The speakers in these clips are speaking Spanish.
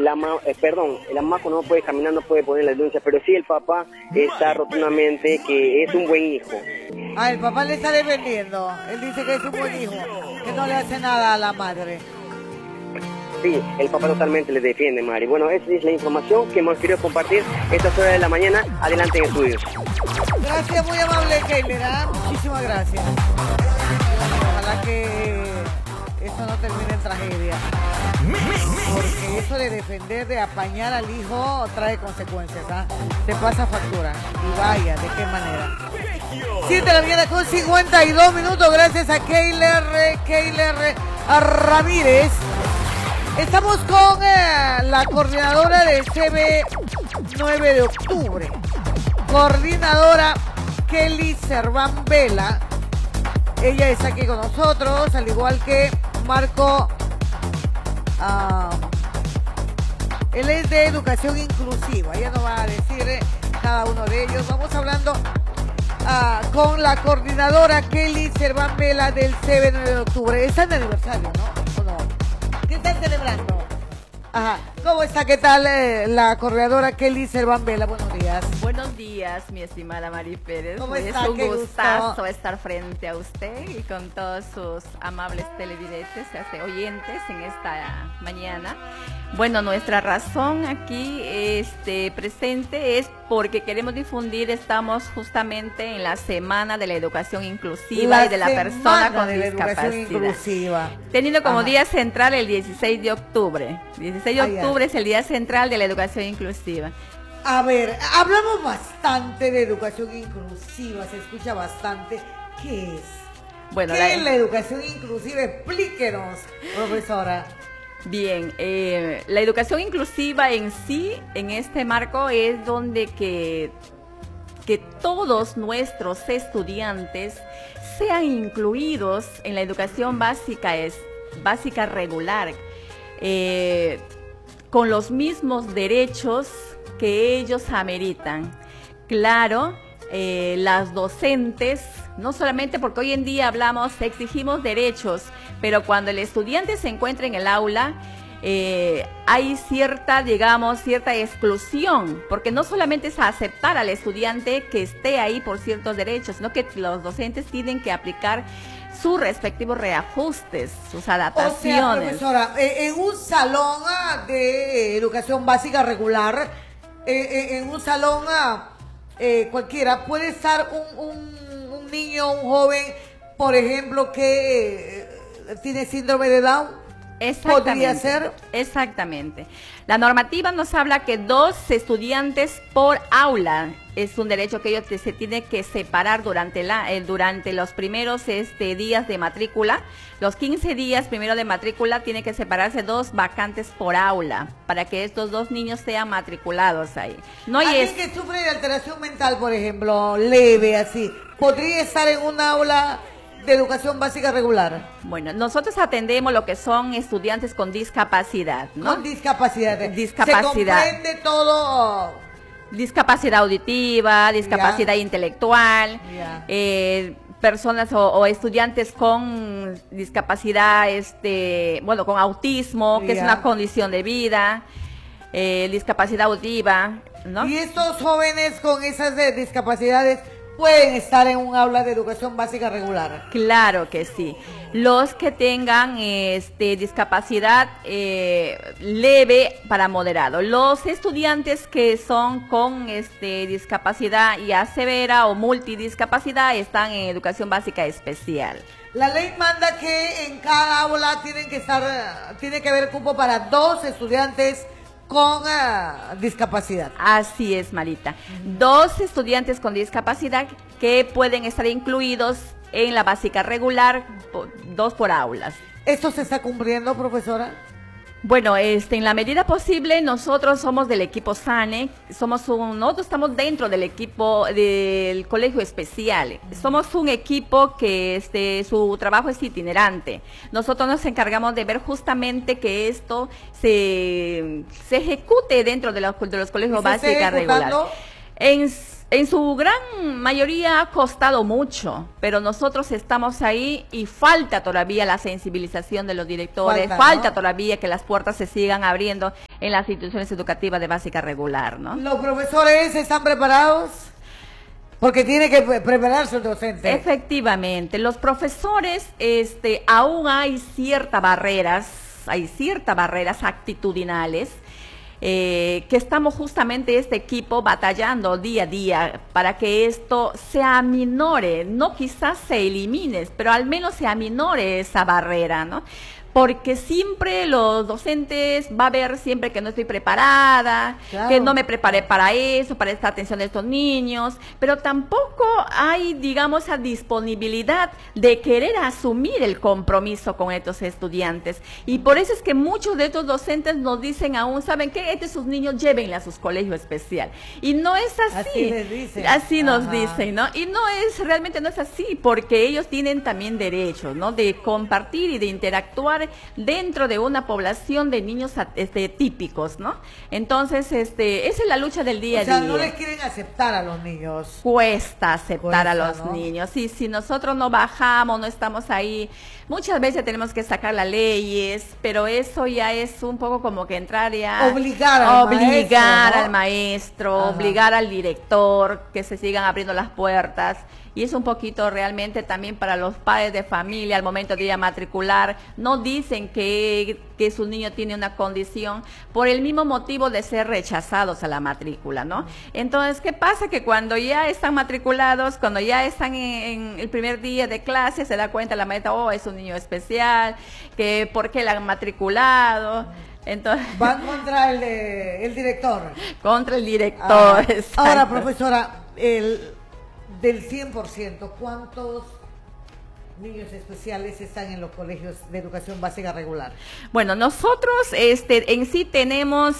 la mamá cuando no puede caminar no puede poner la denuncia, pero sí el papá está rotundamente que es un buen hijo. Ah, el papá le está defendiendo. Él dice que es un buen hijo, que no le hace nada a la madre. Sí, el papá totalmente le defiende, Mari. Bueno, esa es la información que hemos querido compartir estas horas de la mañana. Adelante en estudios. Gracias, muy amable, Keiler. Muchísimas gracias. Ojalá que eso no termine en tragedia. Porque eso de defender, de apañar al hijo, trae consecuencias. Te pasa factura. Y vaya, ¿de qué manera? 7 de la mañana con 52 minutos. Gracias a Keiler Ramírez. Estamos con la coordinadora del CB 9 de octubre. Coordinadora Kelly Serván Vela. Ella está aquí con nosotros, al igual que Marco. Él es de educación inclusiva. Ella nos va a decir cada uno de ellos. Vamos hablando con la coordinadora Kelly Serván Vela del CB 9 de octubre. Está en aniversario, ¿no? ¿O no? ¿Qué están celebrando? Ajá. ¿Cómo está? ¿Qué tal la coordinadora Kelly Serván Vela? Buenos días. Buenos días, mi estimada Mari Pérez. ¿Cómo Es está? un Qué gustazo gusto estar frente a usted y con todos sus amables televidentes, oyentes en esta mañana. Bueno, nuestra razón aquí presente es porque queremos difundir, estamos justamente en la Semana de la Educación Inclusiva y de la persona con discapacidad. Teniendo como día central el 16 de octubre. 16 de octubre es el día central de la educación inclusiva. A ver, hablamos bastante de educación inclusiva, se escucha bastante. ¿Qué es? Bueno, ¿Qué es la educación inclusiva? Explíquenos, profesora. Bien, la educación inclusiva en sí, en este marco, es donde que todos nuestros estudiantes sean incluidos en la educación básica regular, con los mismos derechos que ellos ameritan. Claro, las docentes, no solamente porque hoy en día exigimos derechos, pero cuando el estudiante se encuentra en el aula, hay cierta exclusión, porque no solamente es aceptar al estudiante que esté ahí por ciertos derechos, sino que los docentes tienen que aplicar sus respectivos reajustes, sus adaptaciones. O sea, profesora, en un salón de educación básica regular, en un salón cualquiera, puede estar un niño, un joven, por ejemplo, que tiene síndrome de Down. ¿Podría ser? Exactamente. La normativa nos habla que 2 estudiantes por aula es un derecho que ellos se tienen que separar durante los primeros días de matrícula. Los 15 días primero de matrícula tiene que separarse 2 vacantes por aula para que estos 2 niños sean matriculados ahí. Alguien que sufre de alteración mental, por ejemplo, leve, así, ¿podría estar en un aula de educación básica regular? Bueno, nosotros atendemos lo que son estudiantes con discapacidad, ¿no? Con discapacidad. Discapacidad. Se comprende todo. Discapacidad auditiva, discapacidad intelectual, personas o estudiantes con discapacidad, con autismo, que es una condición de vida, discapacidad auditiva, ¿no? Y estos jóvenes con esas discapacidades pueden estar en un aula de educación básica regular. Claro que sí. Los que tengan discapacidad leve para moderado. Los estudiantes que son con discapacidad ya severa o multidiscapacidad están en educación básica especial. La ley manda que en cada aula tiene que haber cupo para 2 estudiantes con discapacidad. Así es, Marita. 2 estudiantes con discapacidad que pueden estar incluidos en la básica regular, 2 por aulas. ¿Esto se está cumpliendo, profesora? Bueno, en la medida posible, nosotros somos del equipo SANE, nosotros estamos dentro del equipo del colegio especial. Somos un equipo que su trabajo es itinerante. Nosotros nos encargamos de ver justamente que esto se ejecute dentro de los colegios básicos regulares. En su gran mayoría ha costado mucho, pero nosotros estamos ahí y falta todavía la sensibilización de los directores, falta todavía que las puertas se sigan abriendo en las instituciones educativas de básica regular, ¿no? ¿Los profesores están preparados? Porque tiene que prepararse el docente. Efectivamente, los profesores, aún hay ciertas barreras actitudinales, que estamos justamente este equipo batallando día a día para que esto se aminore, no quizás se elimine, pero al menos se aminore esa barrera, ¿no? Porque siempre los docentes va a ver siempre que no estoy preparada, claro, que no me preparé para eso, para esta atención de estos niños, pero tampoco hay, digamos, esa disponibilidad de querer asumir el compromiso con estos estudiantes. Y por eso es que muchos de estos docentes nos dicen aún, ¿saben qué? Sus niños llévenle a sus colegios especial. Y no es así. Así les dicen. Así nos Ajá. dicen, ¿no? Y realmente no es así, porque ellos tienen también derechos, ¿no? De compartir y de interactuar dentro de una población de niños típicos, ¿no? Entonces, esa es la lucha del día a día. O sea, no les quieren aceptar a los niños. Cuesta aceptar a los ¿no? niños. Y si nosotros no bajamos, no estamos ahí, muchas veces tenemos que sacar las leyes, pero eso ya es un poco como que entrar ya... Obligar al maestro, Ajá. obligar al director, que se sigan abriendo las puertas. Y es un poquito realmente también para los padres de familia al momento de ir a matricular. No dicen que su niño tiene una condición por el mismo motivo de ser rechazados a la matrícula, ¿no? Entonces, ¿qué pasa? Que cuando ya están matriculados, cuando ya están en el primer día de clase, se da cuenta la maestra, oh, es un niño especial, que ¿por qué la han matrculado? Entonces, van contra el director. Contra el director, exacto. Ahora, profesora, del 100%, ¿cuántos niños especiales están en los colegios de educación básica regular? Bueno, nosotros en sí tenemos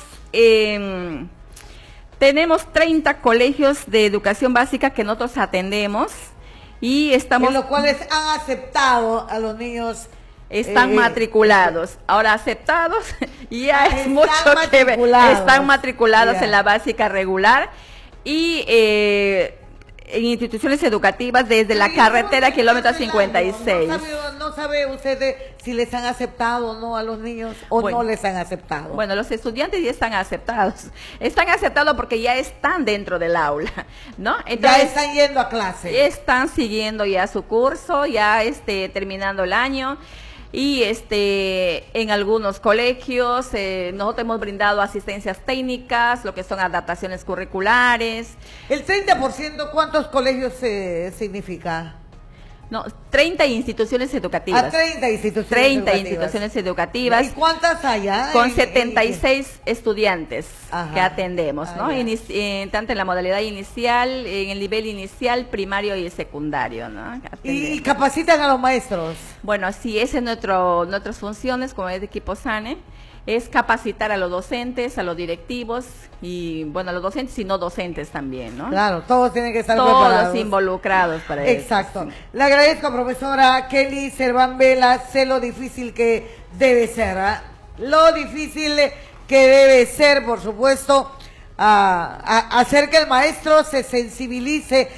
30 colegios de educación básica que nosotros atendemos y estamos... En los cuales han aceptado a los niños... Están matriculados. Ahora, aceptados, ya es están mucho que ver. matriculados. Están matriculados Ya. en la básica regular y en instituciones educativas desde la carretera kilómetro 56. No sabe usted si les han aceptado o no a los niños o Bueno. no les han aceptado. Bueno, los estudiantes ya están aceptados. Están aceptados porque ya están dentro del aula, ¿no? ya están yendo a clase. Están siguiendo ya su curso, ya terminando el año. Y en algunos colegios nosotros hemos brindado asistencias técnicas, lo que son adaptaciones curriculares. El 30%, ¿cuántos colegios significa? No, 30 instituciones educativas. A 30 instituciones 30 educativas. instituciones educativas. ¿Y cuántas hay? Con 76 estudiantes Ajá. que atendemos, ¿no? Ya. Tanto en la modalidad inicial, en el nivel inicial, primario y secundario, ¿no? ¿Y Atendemos. capacitan a los maestros? Bueno, sí, esa es nuestras funciones como es de equipo SANE, es capacitar a los docentes, a los directivos y, bueno, a los docentes y no docentes también, ¿no? Claro, todos tienen que estar Todos preparados. involucrados para eso. Exacto. Sí. Le agradezco, profesora Kelly Serván Vela. Sé lo difícil que debe ser, ¿ah? Lo difícil que debe ser, por supuesto, hacer que el maestro se sensibilice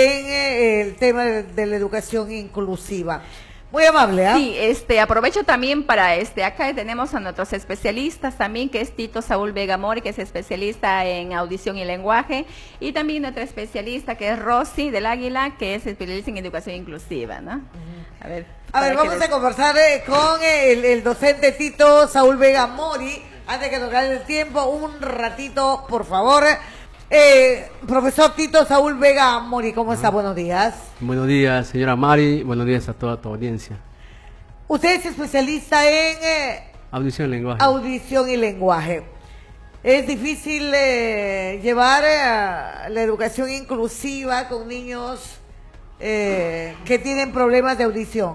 en el tema de la educación inclusiva. Muy amable, ¿ah? Sí, aprovecho también para acá tenemos a nuestros especialistas también, que es Tito Saúl Vega Mori, que es especialista en audición y lenguaje, y también nuestra especialista que es Rosy del Águila, que es especialista en educación inclusiva, ¿no? A ver, Vamos a conversar con el docente Tito Saúl Vega Mori. Antes que nos gane el tiempo, un ratito, por favor. Profesor Tito Saúl Vega Mori, ¿cómo está? Buenos días. Buenos días, señora Mari. Buenos días a toda tu audiencia. Usted es especialista en Audición y lenguaje. audición y lenguaje. Es difícil llevar la educación inclusiva con niños que tienen problemas de audición.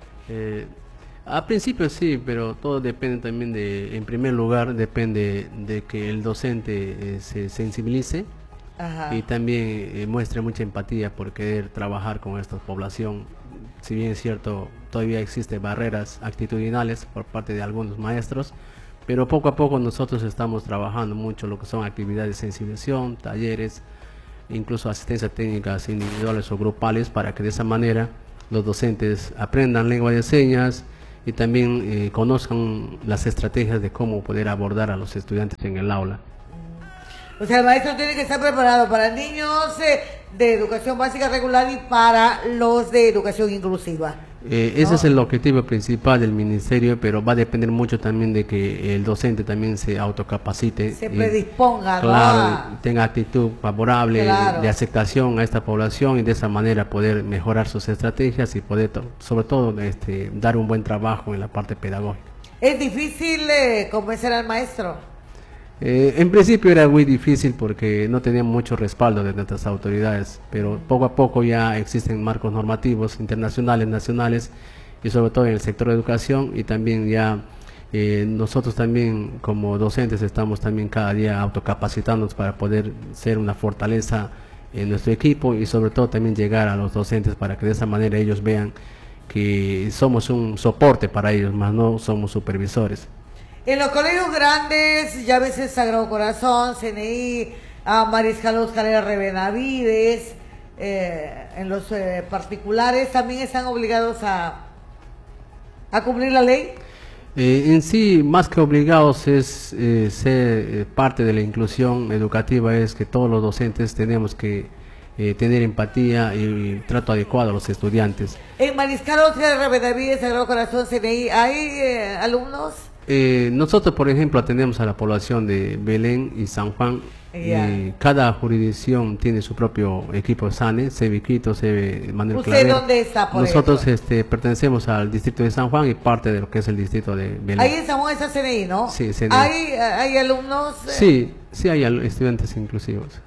Al principio sí, pero todo depende también en primer lugar, depende de que el docente se sensibilice. Ajá. Y también muestre mucha empatía por querer trabajar con esta población. Si bien es cierto, todavía existen barreras actitudinales por parte de algunos maestros, pero poco a poco nosotros estamos trabajando mucho lo que son actividades de sensibilización, talleres, incluso asistencias técnicas individuales o grupales, para que de esa manera los docentes aprendan lengua de señas y también conozcan las estrategias de cómo poder abordar a los estudiantes en el aula. O sea, el maestro tiene que estar preparado para niños de educación básica regular y para los de educación inclusiva. Ese es el objetivo principal del ministerio, pero va a depender mucho también de que el docente también se autocapacite. Se predisponga, claro, tenga actitud favorable, claro, de aceptación a esta población y de esa manera poder mejorar sus estrategias y poder, sobre todo, dar un buen trabajo en la parte pedagógica. ¿Es difícil convencer al maestro? En principio era muy difícil porque no teníamos mucho respaldo de nuestras autoridades, pero poco a poco ya existen marcos normativos internacionales, nacionales y sobre todo en el sector de educación, y también ya nosotros también como docentes estamos también cada día autocapacitándonos para poder ser una fortaleza en nuestro equipo y sobre todo también llegar a los docentes para que de esa manera ellos vean que somos un soporte para ellos, más no somos supervisores. En los colegios grandes, ya a veces Sagrado Corazón, CNI, Mariscal Oscar R. Benavides, en los particulares, ¿también están obligados a cumplir la ley? En sí, más que obligados es ser parte de la inclusión educativa, es que todos los docentes tenemos que tener empatía y trato adecuado a los estudiantes. En Mariscal Oscar R. Benavides, Sagrado Corazón, CNI, ¿hay alumnos? Nosotros, por ejemplo, atendemos a la población de Belén y San Juan. Cada jurisdicción tiene su propio equipo SANE, Seviquito, Manuel ¿Usted Clavero. dónde está por Nosotros eso? Pertenecemos al distrito de San Juan y parte de lo que es el distrito de Belén. Ahí en San Juan está CNI, ¿no? Sí, CNI. ¿Hay alumnos? Sí hay estudiantes inclusivos.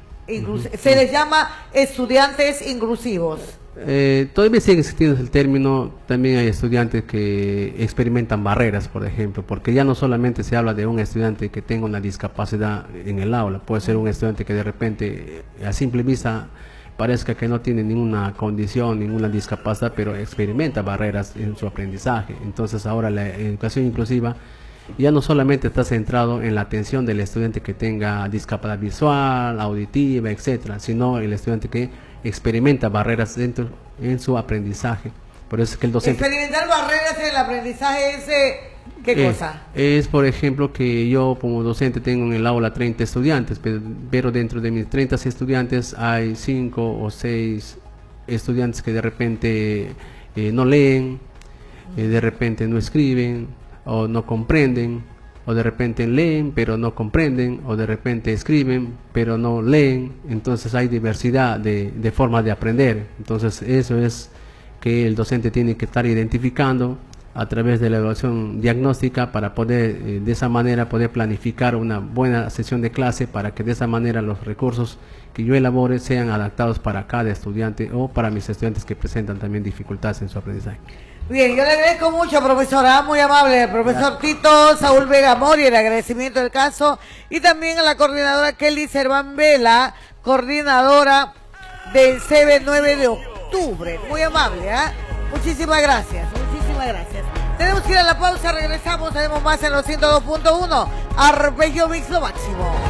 Se les llama estudiantes inclusivos. Todavía sigue existiendo el término. También hay estudiantes que experimentan barreras, por ejemplo, porque ya no solamente se habla de un estudiante que tenga una discapacidad en el aula, puede ser un estudiante que de repente a simple vista parezca que no tiene ninguna condición, ninguna discapacidad, pero experimenta barreras en su aprendizaje. Entonces ahora la educación inclusiva ya no solamente está centrado en la atención del estudiante que tenga discapacidad visual, auditiva, etcétera, sino el estudiante que experimenta barreras en su aprendizaje. Por eso es que el docente... Experimentar barreras en el aprendizaje es... ¿qué cosa? Es, por ejemplo, que yo como docente tengo en el aula 30 estudiantes, pero dentro de mis 30 estudiantes hay 5 o 6 estudiantes que de repente no leen, de repente no escriben, o no comprenden, o de repente leen pero no comprenden, o de repente escriben pero no leen. Entonces hay diversidad de formas de aprender. Entonces eso es que el docente tiene que estar identificando a través de la evaluación diagnóstica para poder de esa manera poder planificar una buena sesión de clase, para que de esa manera los recursos que yo elabore sean adaptados para cada estudiante o para mis estudiantes que presentan también dificultades en su aprendizaje. Bien, yo le agradezco mucho, profesora, muy amable, profesor Tito Saúl Vega Mori, el agradecimiento del caso, y también a la coordinadora Kelly Serván Vela, coordinadora del CB 9 de octubre. Muy amable, ¿eh? Muchísimas gracias, muchísimas gracias. Tenemos que ir a la pausa, regresamos, tenemos más en los 102.1, Arpegio Mix lo máximo.